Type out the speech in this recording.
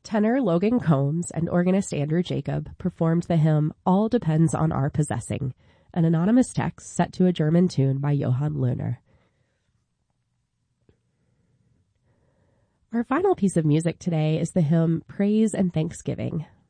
Tenor Logan Combs and organist Andrew Jacob performed the hymn All Depends on Our Possessing, an anonymous text set to a German tune by Johann Lohner. Our final piece of music today is the hymn Praise and Thanksgiving